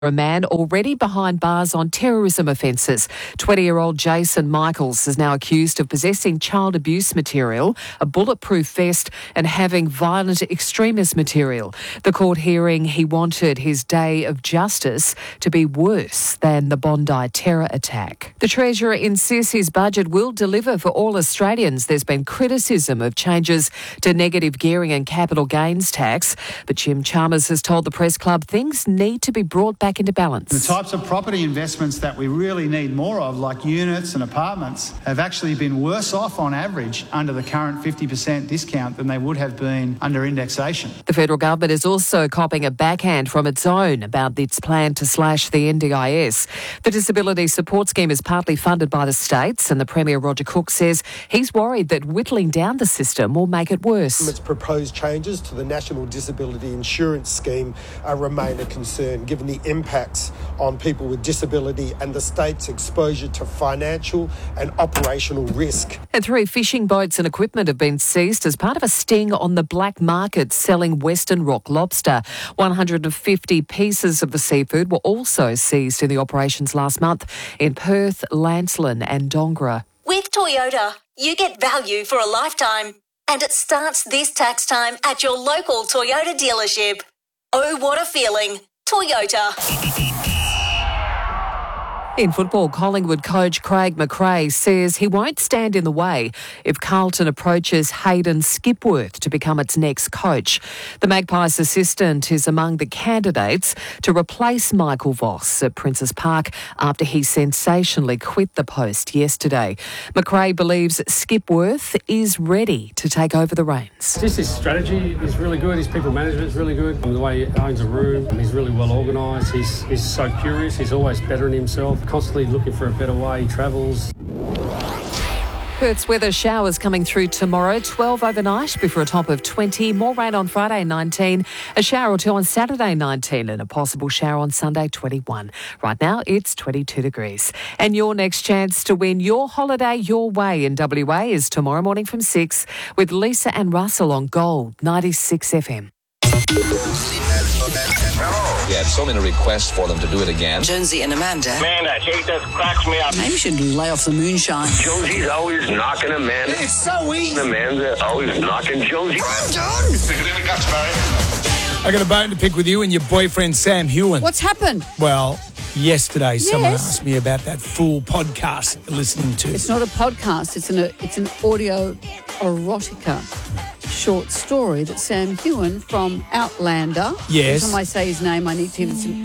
A man already behind bars on terrorism offences. 20-year-old Jason Michaels is now accused of possessing child abuse material, a bulletproof vest and having violent extremist material. The court hearing he wanted his day of justice to be worse than the Bondi terror attack. The Treasurer insists his budget will deliver for all Australians. There's been criticism of changes to negative gearing and capital gains tax, but Jim Chalmers has told the Press Club things need to be brought back into balance. The types of property investments that we really need more of, like units and apartments, have actually been worse off on average under the current 50% discount than they would have been under indexation. The federal government is also copping a backhand from its own about its plan to slash the NDIS. The disability support scheme is partly funded by the states, and the Premier Roger Cook says he's worried that whittling down the system will make it worse. Its proposed changes to the National Disability Insurance Scheme remain a concern, given the impacts on people with disability and the state's exposure to financial and operational risk. And 3 fishing boats and equipment have been seized as part of a sting on the black market selling Western rock lobster. 150 pieces of the seafood were also seized in the operations last month in Perth, Lancelin and Dongra. With Toyota, you get value for a lifetime. And it starts this tax time at your local Toyota dealership. Oh, what a feeling. Toyota. In football, Collingwood coach Craig McRae says he won't stand in the way if Carlton approaches Hayden Skipworth to become its next coach. The Magpies assistant is among the candidates to replace Michael Voss at Princes Park after he sensationally quit the post yesterday. McRae believes Skipworth is ready to take over the reins. Just his strategy is really good, his people management is really good, the way he owns a room, he's really well organised, he's so curious, he's always bettering himself. Constantly looking for a better way, he travels. Perth's weather, showers coming through tomorrow, 12 overnight before a top of 20. More rain on Friday, 19. A shower or two on Saturday, 19. And a possible shower on Sunday, 21. Right now, it's 22 degrees. And your next chance to win your holiday your way in WA is tomorrow morning from 6 with Lisa and Russell on Gold 96 FM. We had so many requests for them to do it again. Jonesy and Amanda. Man, that hate just cracks me up. Maybe we should lay off the moonshine. Jonesy's always knocking Amanda. It's so easy. Amanda's always knocking Jonesy. I'm done. I got a bone to pick with you and your boyfriend Sam Hewen. What's happened? Well, yesterday someone asked me about that full podcast that you're listening to. It's not a podcast. It's an audio erotica short story that Sam Hewen from Outlander. Yes. Every time I say his name, I need to